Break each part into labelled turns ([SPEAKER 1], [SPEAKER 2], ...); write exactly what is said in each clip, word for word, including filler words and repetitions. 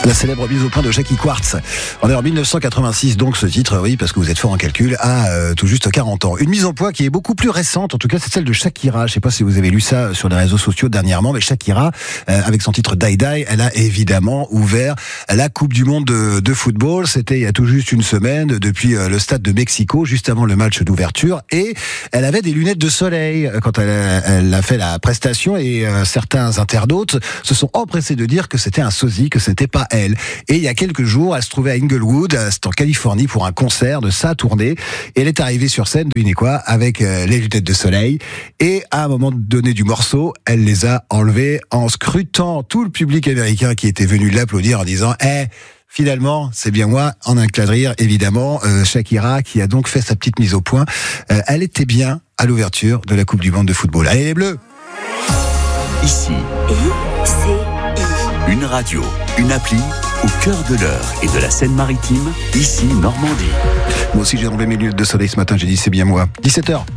[SPEAKER 1] La célèbre mise au point de Jackie Quartz. On est en dix-neuf cent quatre-vingt-six, donc ce titre, oui, parce que vous êtes fort en calcul, a euh, tout juste quarante ans. Une mise au point qui est beaucoup plus récente, en tout cas, c'est celle de Shakira. Je sais pas si vous avez lu ça sur les réseaux sociaux dernièrement, mais Shakira, euh, avec son titre Die Die, elle a évidemment ouvert la Coupe du Monde de, de football. C'était il y a tout juste une semaine, depuis euh, le stade de Mexico, juste avant le match d'ouverture, et elle avait des lunettes de soleil quand elle a, elle a fait la prestation, et euh, certains internautes se sont empressés de dire que c'était un sosie, que c'était pas elle. Et il y a quelques jours, elle se trouvait à Inglewood, c'est en Californie, pour un concert de sa tournée. Et elle est arrivée sur scène, devinez quoi, avec euh, les lunettes de soleil. Et à un moment donné du morceau, elle les a enlevées en scrutant tout le public américain qui était venu l'applaudir en disant « Eh, finalement, c'est bien moi », en un clin de rire, évidemment. Euh, Shakira, qui a donc fait sa petite mise au point. Euh, elle était bien à l'ouverture de la Coupe du Monde de football. Allez les Bleus!
[SPEAKER 2] Ici,
[SPEAKER 3] I, C, I.
[SPEAKER 2] Une radio, une appli, au cœur de l'Eure et de la Seine-Maritime, ici Normandie.
[SPEAKER 1] Moi aussi j'ai enlevé mes lunettes de soleil ce matin, j'ai dit c'est bien moi. dix-sept heures.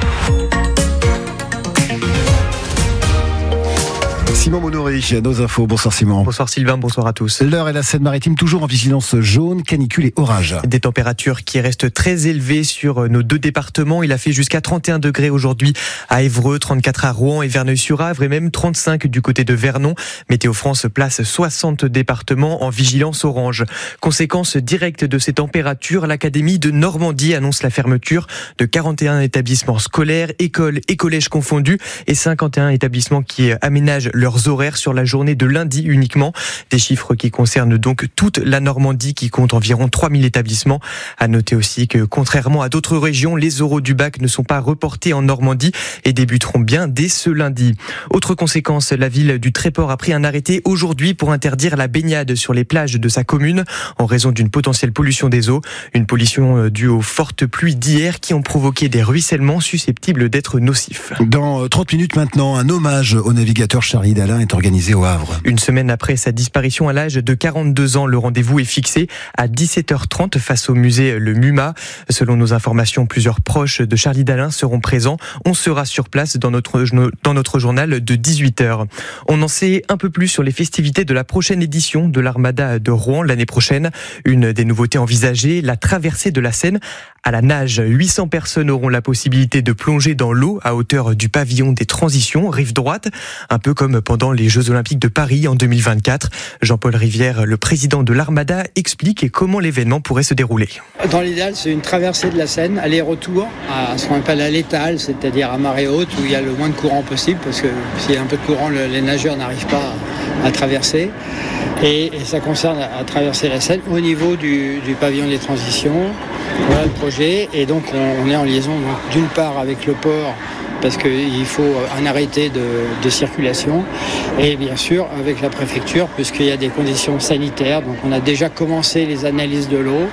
[SPEAKER 1] Simon Monory, nos infos. Bonsoir Simon.
[SPEAKER 4] Bonsoir Sylvain, bonsoir à tous.
[SPEAKER 1] L'Eure et la Seine-Maritime toujours en vigilance jaune, canicule et orage.
[SPEAKER 4] Des températures qui restent très élevées sur nos deux départements. Il a fait jusqu'à trente et un degrés aujourd'hui à Évreux, trente-quatre à Rouen et Verneuil-sur-Avre et même trente-cinq du côté de Vernon. Météo France place soixante départements en vigilance orange. Conséquence directe de ces températures, l'Académie de Normandie annonce la fermeture de quarante et un établissements scolaires, écoles et collèges confondus, et cinquante et un établissements qui aménagent leurs horaires sur la journée de lundi uniquement. Des chiffres qui concernent donc toute la Normandie qui compte environ trois mille établissements. À noter aussi que contrairement à d'autres régions, les oraux du bac ne sont pas reportés en Normandie et débuteront bien dès ce lundi. Autre conséquence, la ville du Tréport a pris un arrêté aujourd'hui pour interdire la baignade sur les plages de sa commune en raison d'une potentielle pollution des eaux. Une pollution due aux fortes pluies d'hier qui ont provoqué des ruissellements susceptibles d'être nocifs.
[SPEAKER 1] Dans trente minutes maintenant, un hommage au navigateur Charlie Dalin est organisé au Havre.
[SPEAKER 4] Une semaine après sa disparition à l'âge de quarante-deux ans, le rendez-vous est fixé à dix-sept heures trente face au musée Le MUMA. Selon nos informations, plusieurs proches de Charlie Dalin seront présents. On sera sur place dans notre, dans notre journal de dix-huit heures. On en sait un peu plus sur les festivités de la prochaine édition de l'Armada de Rouen l'année prochaine. Une des nouveautés envisagées, la traversée de la Seine à la nage. huit cents personnes auront la possibilité de plonger dans l'eau à hauteur du pavillon des transitions, rive droite, un peu comme pendant les Jeux Olympiques de Paris en deux mille vingt-quatre. Jean-Paul Rivière, le président de l'Armada, explique comment l'événement pourrait se dérouler.
[SPEAKER 5] Dans l'idéal, c'est une traversée de la Seine, aller-retour, à ce qu'on appelle à l'étale, c'est-à-dire à marée haute, où il y a le moins de courant possible, parce que s'il y a un peu de courant, les nageurs n'arrivent pas à traverser. Et, et ça concerne à traverser la Seine au niveau du, du pavillon des transitions. Voilà le projet. Et donc, on, on est en liaison donc, d'une part avec le port, parce qu'il faut un arrêté de, de circulation, et bien sûr avec la préfecture, puisqu'il y a des conditions sanitaires. Donc on a déjà commencé les analyses de l'eau,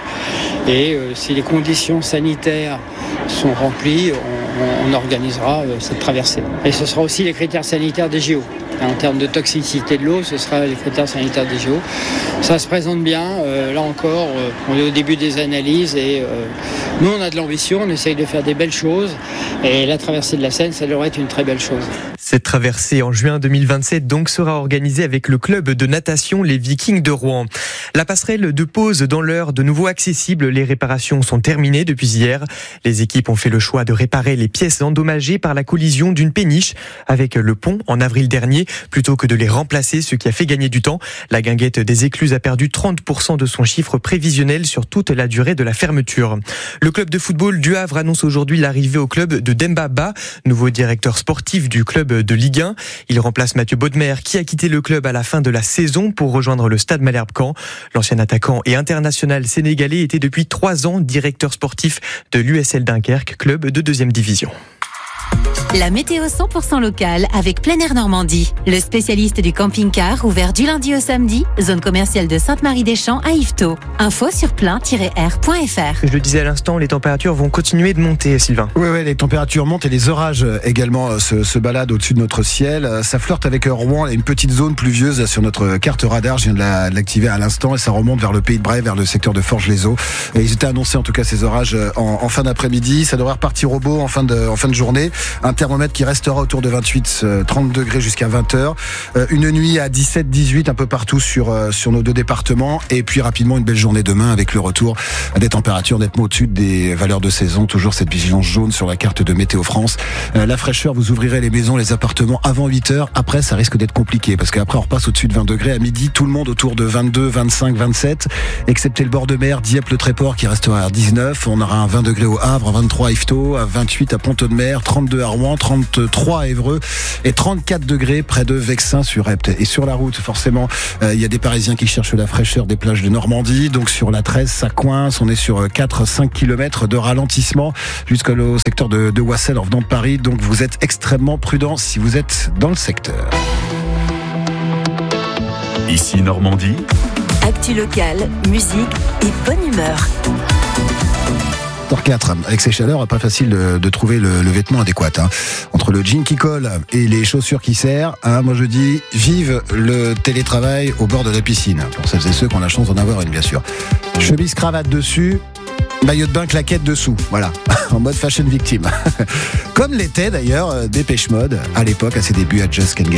[SPEAKER 5] et euh, si les conditions sanitaires sont remplies, on, on organisera euh, cette traversée. Et ce sera aussi les critères sanitaires des J O. En termes de toxicité de l'eau, ce sera les critères sanitaires des J O. Ça se présente bien. Euh, là encore, euh, on est au début des analyses et euh, nous, on a de l'ambition, on essaye de faire des belles choses. Et la traversée de la Seine, ça devrait être une très belle chose.
[SPEAKER 4] Cette traversée en juin deux mille vingt-sept donc sera organisée avec le club de natation Les Vikings de Rouen. La passerelle de pause dans l'Eure, de nouveau accessible. Les réparations sont terminées depuis hier. Les équipes ont fait le choix de réparer les pièces endommagées par la collision d'une péniche avec le pont en avril dernier, plutôt que de les remplacer, ce qui a fait gagner du temps. La guinguette des Écluses a perdu trente pour cent de son chiffre prévisionnel sur toute la durée de la fermeture. Le club de football du Havre annonce aujourd'hui l'arrivée au club de Demba Ba, nouveau directeur sportif du club de Ligue un. Il remplace Mathieu Bodmer qui a quitté le club à la fin de la saison pour rejoindre le Stade Malherbe-Caen. L'ancien attaquant et international sénégalais était depuis trois ans directeur sportif de l'U S L Dunkerque, club de deuxième division.
[SPEAKER 3] La météo cent pour cent locale avec Plein Air Normandie. Le spécialiste du camping-car ouvert du lundi au samedi, zone commerciale de Sainte-Marie-des-Champs à Yvetot. Info sur plein tiret air point f r.
[SPEAKER 4] Je le disais à l'instant, les températures vont continuer de monter, Sylvain.
[SPEAKER 1] Oui, oui, les températures montent et les orages également se, se baladent au-dessus de notre ciel. Ça flirte avec Rouen, il y a une petite zone pluvieuse sur notre carte radar. Je viens de, la, de l'activer à l'instant et ça remonte vers le Pays de Bray, vers le secteur de Forges-les-Eaux. Et ils étaient annoncés en tout cas ces orages en, en fin d'après-midi. Ça devrait repartir au beau en fin de, en fin de journée. Un thermomètre qui restera autour de vingt-huit trente degrés jusqu'à vingt heures. Une nuit à dix-sept dix-huit un peu partout sur, sur nos deux départements. Et puis rapidement une belle journée demain avec le retour des températures nettement au-dessus des valeurs de saison. Toujours cette vigilance jaune sur la carte de Météo France. La fraîcheur, vous ouvrirez les maisons, les appartements avant huit heures. Après, ça risque d'être compliqué parce qu'après on repasse au-dessus de vingt degrés à midi. Tout le monde autour de vingt-deux, vingt-cinq, vingt-sept, excepté le bord de mer, Dieppe, le Tréport qui restera à dix-neuf. On aura un vingt degrés au Havre, vingt-trois à Yvetot, à vingt-huit à Pont-de-Mer, trente-deux à Rouen, trente-trois à Évreux et trente-quatre degrés près de Vexin-sur-Epte. Et sur la route, forcément, euh, il y a des Parisiens qui cherchent la fraîcheur des plages de Normandie. Donc sur la treize, ça coince. On est sur quatre à cinq kilomètres de ralentissement jusqu'au secteur de, de Wassel en venant de Paris. Donc vous êtes extrêmement prudents si vous êtes dans le secteur.
[SPEAKER 2] Ici Normandie.
[SPEAKER 6] Actu locale, musique et bonne humeur.
[SPEAKER 1] quatre. Avec ces chaleurs, pas facile de, de trouver le, le vêtement adéquat. Hein. Entre le jean qui colle et les chaussures qui serrent, hein, moi je dis vive le télétravail au bord de la piscine. Pour celles et ceux qui ont la chance d'en avoir une, bien sûr. Chemise cravate dessus, maillot de bain claquette dessous. Voilà, en mode fashion victime. Comme l'était d'ailleurs Dépêche Mode à l'époque, à ses débuts à Just Can't Get